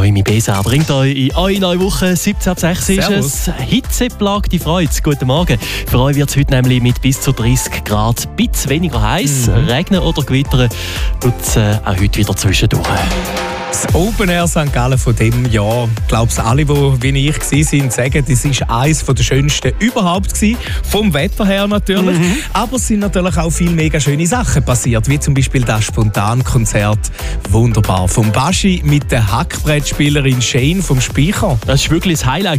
Noemi Besa bringt euch in eure neue Woche. 17.06 ist es. Hitzeplagte Freude. Guten Morgen. Für euch wird es heute nämlich mit bis zu 30 Grad ein bisschen weniger heiß. Regnen oder gewittern tut es auch heute wieder zwischendurch. Das Open Air St. Gallen von diesem Jahr, ich glaube, alle, die wie ich waren, sagen, das war eines der schönsten überhaupt gewesen. Vom Wetter her natürlich. Aber es sind natürlich auch viele mega schöne Sachen passiert, wie zum Beispiel das Spontankonzert. Wunderbar. Vom Baschi mit der Hackbrettspielerin Shane vom Speicher. Das ist wirklich das Highlight